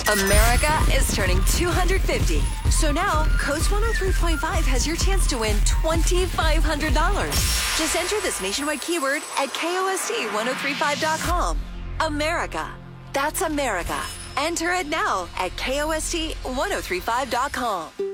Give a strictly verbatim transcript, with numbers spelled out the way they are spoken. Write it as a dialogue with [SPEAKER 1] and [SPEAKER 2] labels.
[SPEAKER 1] America is turning two hundred fifty. So now, Coast one oh three point five has your chance to win two thousand five hundred dollars. Just enter this nationwide keyword at K O S T ten thirty-five dot com. America. That's America. Enter it now at K O S T ten thirty-five dot com.